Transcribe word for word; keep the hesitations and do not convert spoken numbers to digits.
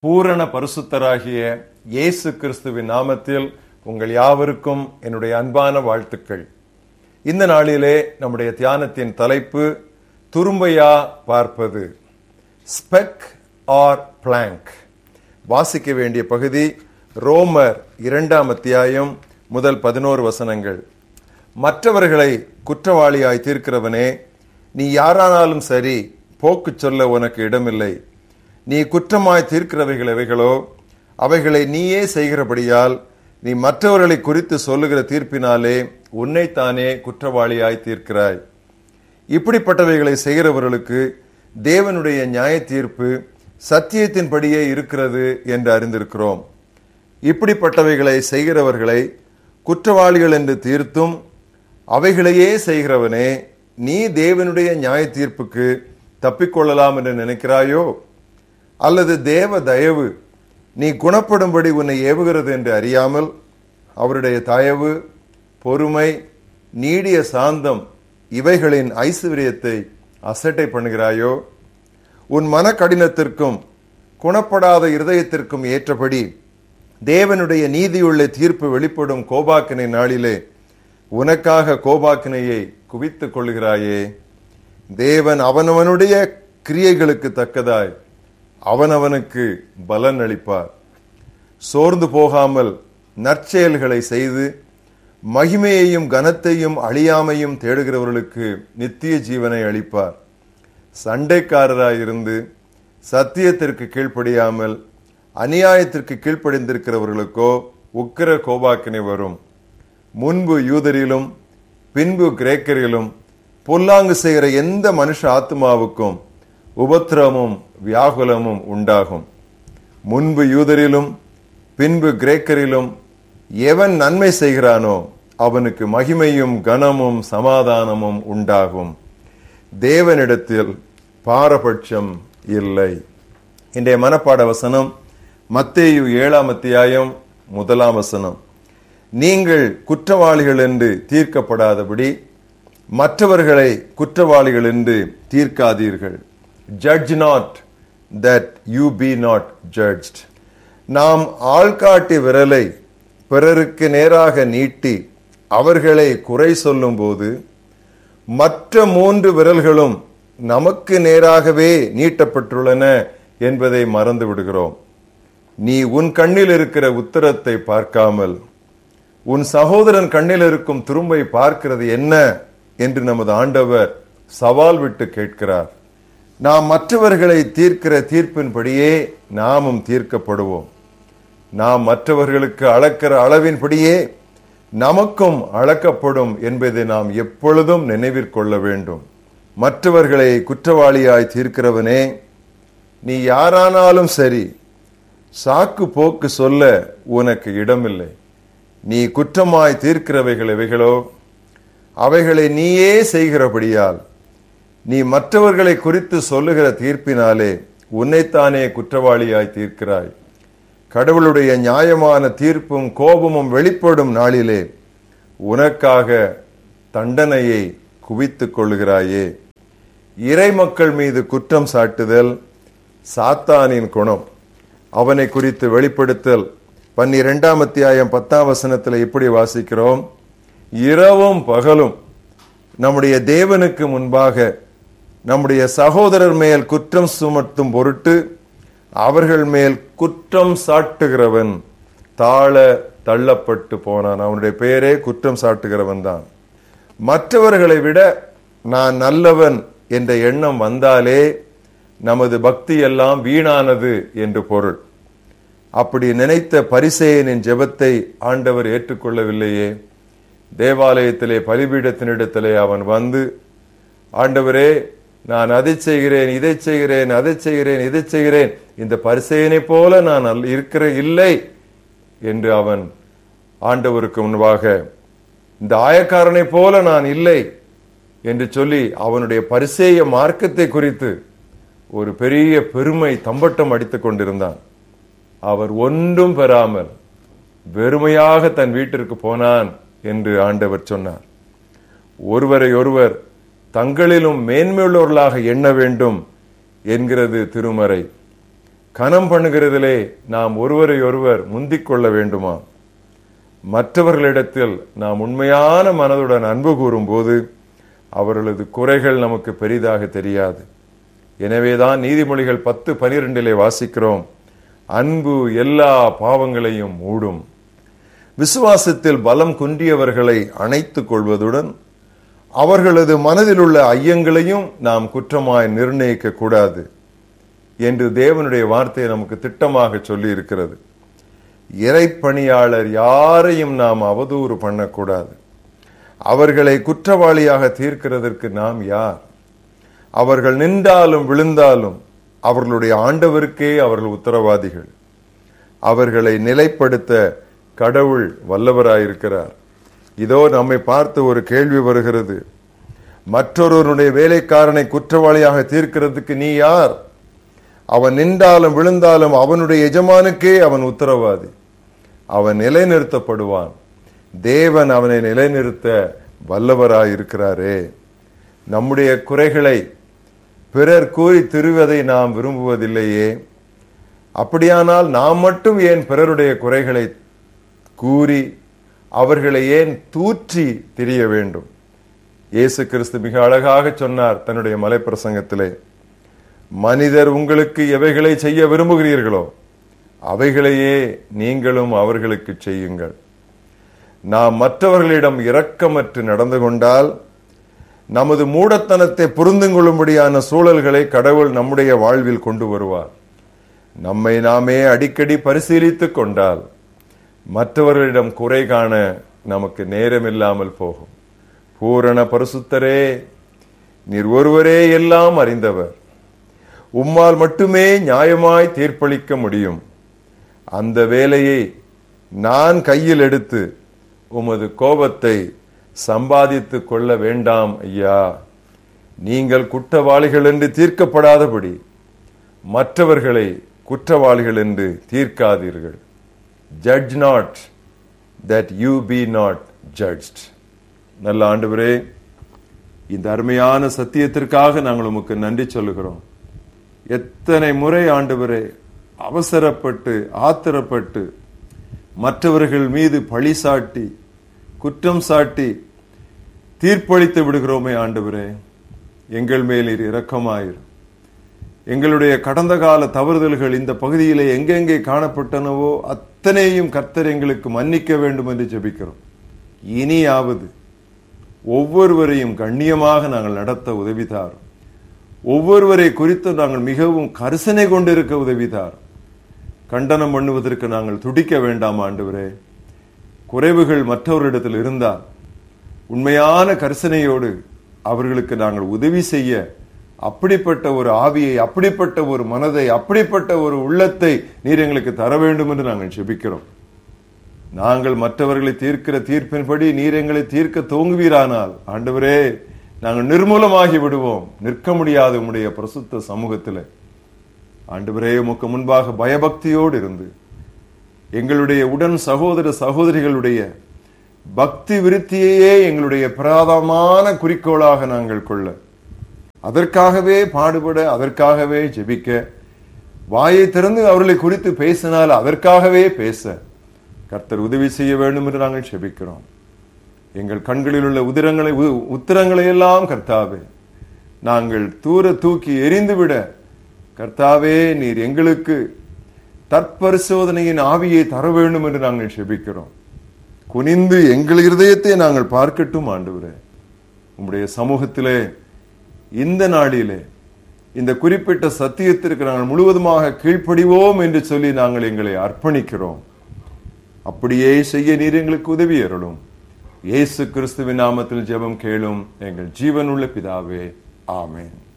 பூரண பரிசுத்தராகிய இயேசு கிறிஸ்துவின் நாமத்தில் உங்கள் யாவருக்கும் என்னுடைய அன்பான வாழ்த்துக்கள். இந்த நாளிலே நம்முடைய தியானத்தின் தலைப்பு துரும்பையா பார்ப்பது, ஸ்பெக் ஆர் பிளாங்க். வாசிக்க வேண்டிய பகுதி ரோமர் இரண்டாம் அத்தியாயம் முதல் பதினோரு வசனங்கள். மற்றவர்களை குற்றவாளியாய் தீர்க்கிறவனே, நீ யாரானாலும் சரி, போக்கு சொல்ல உனக்கு இடமில்லை. நீ குற்றமாய் தீர்க்கிறவைகள் எவைகளோ அவைகளை நீயே செய்கிறபடியால் நீ மற்றவர்களை குறித்து சொல்லுகிற தீர்ப்பினாலே உன்னைத்தானே குற்றவாளியாய் தீர்க்கிறாய். இப்படிப்பட்டவைகளை செய்கிறவர்களுக்கு தேவனுடைய நியாய தீர்ப்பு சத்தியத்தின்படியே இருக்கிறது என்று அறிந்திருக்கிறோம். இப்படிப்பட்டவைகளை செய்கிறவர்களை குற்றவாளிகள் என்று தீர்த்தும் அவைகளையே செய்கிறவனே, நீ தேவனுடைய நியாய தீர்ப்புக்கு தப்பிக்கொள்ளலாம் என்று நினைக்கிறாயோ? அல்லது தேவ தயவு நீ குணப்படும்படி உன்னை ஏவுகிறது என்று அறியாமல் அவருடைய தயவு, பொறுமை, நீடிய சாந்தம் இவைகளின் ஐஸ்வர்யத்தை அசட்டை பண்ணுகிறாயோ? உன் மன கடினத்திற்கும் குணப்படாத இருதயத்திற்கும் ஏற்றபடி தேவனுடைய நீதியுள்ள தீர்ப்பு வெளிப்படும் கோபாக்கினை நாளிலே உனக்காக கோபாக்கினையை குவித்துக் கொள்கிறாயே. தேவன் அவனவனுடைய கிரியைகளுக்கு தக்கதாய் அவனவனுக்கு பலன் அளிப்பார். சோர்ந்து போகாமல் நற்செயல்களை செய்து மகிமையையும் கனத்தையும் அழியாமையும் தேடுகிறவர்களுக்கு நித்திய ஜீவனை அளிப்பார். சண்டைக்காரராயிருந்து சத்தியத்திற்கு கீழ்ப்படியாமல் அநியாயத்திற்கு கீழ்ப்படிந்திருக்கிறவர்களுக்கோ உக்கிர கோபாக்கினை வரும். முன்பு யூதரிலும் பின்பு கிரேக்கரிலும் பொல்லாங்கு செய்கிற எந்த மனுஷ ஆத்மாவுக்கும் உபத்திரமும் வியாகுலமும் உண்டாகும். முன்பு யூதரிலும் பின்பு கிரேக்கரிலும் எவன் நன்மை செய்கிறானோ அவனுக்கு மகிமையும் கனமும் சமாதானமும் உண்டாகும். தேவனிடத்தில் பாரபட்சம் இல்லை. இன்றைய மனப்பாட வசனம் மத்தேயு ஏழாம் அத்தியாயம் முதலாம் வசனம். நீங்கள் குற்றவாளிகள் என்று தீர்க்கப்படாதபடி மற்றவர்களை குற்றவாளிகள் என்று தீர்க்காதீர்கள். Judge not that you be not judged. நாம் ஆள்காட்டி விரலை பிறருக்கு நேராக நீட்டி அவர்களை குறை சொல்லும் போது மற்ற மூன்று விரல்களும் நமக்கு நேராகவே நீட்டப்பட்டுள்ளன என்பதை மறந்து விடுகிறோம். நீ உன் கண்ணில் இருக்கிற உத்தரத்தை பார்க்காமல் உன் சகோதரன் கண்ணில் இருக்கும் துரும்பை பார்க்கிறது என்ன என்று நமது ஆண்டவர் சவால் விட்டு கேட்கிறார். நாம் மற்றவர்களை தீர்க்கிற தீர்ப்பின்படியே நாமும் தீர்க்கப்படுவோம். நாம் மற்றவர்களுக்கு அளக்கிற அளவின்படியே நமக்கும் அளக்கப்படும் என்பதை நாம் எப்பொழுதும் நினைவிற்கொள்ள வேண்டும். மற்றவர்களை குற்றவாளியாய் தீர்க்கிறவனே, நீ யாரானாலும் சரி, சாக்கு போக்கு சொல்ல உனக்கு இடமில்லை. நீ குற்றமாய் தீர்க்கிறவைகள் எவைகளோ அவைகளை நீயே செய்கிறபடியால் நீ மற்றவர்களை குறித்து சொல்லுகிற தீர்ப்பினாலே உன்னைத்தானே குற்றவாளியாய் தீர்க்கிறாய். கடவுளுடைய நியாயமான தீர்ப்பும் கோபமும் வெளிப்படும் நாளிலே உனக்காக தண்டனையை குவித்துக் கொள்கிறாயே. இறை மக்கள் மீது குற்றம் சாட்டுதல் சாத்தானின் குணம். அவனை குறித்து வெளிப்படுத்தல் பன்னிரெண்டாம் அத்தியாயம் பத்தாம் வசனத்தில் இப்படி வாசிக்கிறோம். இரவும் பகலும் நம்முடைய தேவனுக்கு முன்பாக நம்முடைய சகோதரர் மேல் குற்றம் சுமத்தும் பொருட்டு அவர்கள் மேல் குற்றம் சாட்டுகிறவன் தாழ தள்ளப்பட்டு போனான். அவனுடைய பெயரே குற்றம் சாட்டுகிறவன் தான். மற்றவர்களை விட நான் நல்லவன் என்ற எண்ணம் வந்தாலே நமது பக்தி எல்லாம் வீணானது என்று பொருள். அப்படி நினைத்த பரிசேயனின் ஜெபத்தை ஆண்டவர் ஏற்றுக்கொள்ளவில்லையே. தேவாலயத்திலே பலிபீடத்தினிடத்திலே அவன் வந்து, ஆண்டவரே, நான் அதை செய்கிறேன், இதை செய்கிறேன், அதை செய்கிறேன், இதை செய்கிறேன், இந்த பரிசேயனை போல நான் இருக்கிற இல்லை என்று அவன் ஆண்டவருக்கு முன்பாக இந்த ஆயக்காரனை போல நான் இல்லை என்று சொல்லி அவனுடைய பரிசேய மார்க்கத்தை குறித்து ஒரு பெரிய பெருமை தம்பட்டம் அடித்துக் கொண்டிருந்தான். அவர் ஒன்றும் பெறாமல் வெறுமையாக தன் வீட்டிற்கு போனான் என்று ஆண்டவர் சொன்னார். ஒருவரை ஒருவர் தங்களிலும் மேன்மையுள்ளவர்களாக எண்ண வேண்டும் என்கிறது திருமறை. கனம் பண்ணுகிறதிலே நாம் ஒருவரை ஒருவர் முந்திக் கொள்ள வேண்டுமா? மற்றவர்களிடத்தில் நாம் உண்மையான மனதுடன் அன்பு கூறும் போது அவர்களது குறைகள் நமக்கு பெரிதாக தெரியாது. எனவேதான் நீதிமொழிகள் பத்து பனிரெண்டிலே வாசிக்கிறோம், அன்பு எல்லா பாவங்களையும் மூடும். விசுவாசத்தில் பலம் குன்றியவர்களை அணைத்துக் கொள்வதுடன் அவர்களது மனதில் உள்ள ஐயங்களையும் நாம் குற்றமாய் நிர்ணயிக்க கூடாது என்று தேவனுடைய வார்த்தை நமக்கு திட்டமாக சொல்லி இருக்கிறது. இறைப்பணியாளர் யாரையும் நாம் அவதூறு பண்ணக்கூடாது. அவர்களை குற்றவாளியாக தீர்க்கிறதற்கு நாம் யார்? அவர்கள் நின்றாலும் விழுந்தாலும் அவர்களுடைய ஆண்டவருக்கே அவர்கள் உத்தரவாதிகள். அவர்களை நிலைப்படுத்த கடவுள் வல்லவராயிருக்கிறார். இதோ நம்மை பார்த்து ஒரு கேள்வி வருகிறது, மற்றொருவருடைய வேலைக்காரனை குற்றவாளியாக தீர்க்கிறதுக்கு நீ யார்? அவன் நின்றாலும் விழுந்தாலும் அவனுடைய எஜமானுக்கே அவன் உத்தரவாதி. அவன் நிலைநிறுத்தப்படுவான். தேவன் அவனை நிலைநிறுத்த வல்லவராயிருக்கிறாரே. நம்முடைய குறைகளை பிறர் கூறி திருவதை நாம் விரும்புவதில்லையே. அப்படியானால் நாம் மட்டும் ஏன் பிறருடைய குறைகளை கூறி அவர்களை ஏன் தூற்றி திரிய வேண்டும்? இயேசு கிறிஸ்து மிக அழகாக சொன்னார் தன்னுடைய மலைப்பிரசங்கத்திலே, மனிதர் உங்களுக்கு எவைகளை செய்ய விரும்புகிறீர்களோ அவைகளையே நீங்களும் அவர்களுக்கு செய்யுங்கள். நாம் மற்றவர்களிடம் இரக்கமற்று நடந்து கொண்டால் நமது மூடத்தனத்தை புரிந்து கொள்ளும்படியான சூழல்களை கடவுள் நம்முடைய வாழ்வில் கொண்டு வருவார். நம்மை நாமே அடிக்கடி பரிசீலித்துக் கொண்டால் மற்றவர்களிடம் குறை காண நமக்கு நேரமில்லாமல் போகும். பூரண பரிசுத்தரே, நீர் ஒருவரே எல்லாம் அறிந்தவர். உம்மால் மட்டுமே நியாயமாய் தீர்ப்பளிக்க முடியும். அந்த வேலையை நான் கையில் எடுத்து உமது கோபத்தை சம்பாதித்துக் கொள்ள வேண்டாம் ஐயா. நீங்கள் குற்றவாளிகள் என்று தீர்க்கப்படாதபடி மற்றவர்களை குற்றவாளிகள் என்று தீர்க்காதீர்கள். Judge not that you be not judged. நல்ல ஆண்டவரே, இந்த அருமையான சத்தியத்திற்காக நாங்கள் உமக்கு நன்றி சொல்லுகிறோம். எத்தனை முறை ஆண்டவரே அவசரப்பட்டு ஆத்திரப்பட்டு மற்றவர்கள் மீது பழி சாட்டி குற்றம் சாட்டி தீர்ப்பளித்து விடுகிறோமே ஆண்டவரே. எங்கள் மேல் இரக்கமாயிரும். எங்களுடைய கடந்த கால தவறுதல்கள் இந்த பகுதியிலே எங்கெங்கே காணப்பட்டனவோ அத்தனையும் கர்த்தர் எங்களுக்கு மன்னிக்க வேண்டும் என்று ஜெபிக்கிறோம். இனியாவது ஒவ்வொருவரையும் கண்ணியமாக நாங்கள் நடத்த உதவிதார். ஒவ்வொருவரை குறித்து நாங்கள் மிகவும் கரிசனை கொண்டிருக்க உதவிதார். கண்டனம் பண்ணுவதற்கு நாங்கள் துடிக்க வேண்டாம் ஆண்டவரே. குறைவுகள் மற்றவர்களிடத்தில் இருந்தால் உண்மையான கரிசனையோடு அவர்களுக்கு நாங்கள் உதவி செய்ய அப்படிப்பட்ட ஒரு ஆவியை, அப்படிப்பட்ட ஒரு மனதை, அப்படிப்பட்ட ஒரு உள்ளத்தை நீர் எங்களுக்கு தர வேண்டும் என்று நாங்கள் ஜெபிக்கிறோம். நாங்கள் மற்றவர்களை தீர்க்கிற தீர்ப்பின்படி நீர் எங்களை தீர்க்க தூங்குவீரானால் ஆண்டவரே, நாங்கள் நிர்மூலமாகி விடுவோம். நிற்க முடியாத உம்முடைய பரிசுத்த சமூகத்தில் ஆண்டவரே, உமக்கு முன்பாக பயபக்தியோடு இருந்து எங்களுடைய உடன் சகோதர சகோதரிகளுடைய பக்தி விருத்தியையே எங்களுடைய பிரதானமான குறிக்கோளாக நாங்கள் கொள்ள, அதற்காகவே பாடுபட, அதற்காகவே ஜெபிக்க, வாயை திறந்து அவர்களை குறித்து பேசினால் அதற்காகவே பேச கர்த்தர் உதவி செய்ய வேண்டும் என்று நாங்கள் ஜெபிக்கிறோம். எங்கள் கண்களில் உள்ள உதிரங்களை உத்திரங்களை எல்லாம் கர்த்தாவே நாங்கள் தூர தூக்கி எரிந்துவிட கர்த்தாவே நீர் எங்களுக்கு தற்பரிசோதனையின் ஆவியை தர வேண்டும் என்று நாங்கள் ஜெபிக்கிறோம். குனிந்து எங்கள் இருதயத்தை நாங்கள் பார்க்கட்டும் ஆண்டவரே. உம்முடைய சமூகத்திலே இந்த நாளிலே இந்த குறிப்பிட்ட சத்தியத்திற்கு நாங்கள் முழுவதுமாக கீழ்ப்படிவோம் என்று சொல்லி நாங்கள் எங்களை அர்ப்பணிக்கிறோம். அப்படியே செய்ய நீர் எங்களுக்கு உதவி அருளும். இயேசு கிறிஸ்துவின் நாமத்தில் ஜெபம் கேளும் எங்கள் ஜீவனுள்ள பிதாவே, ஆமென்.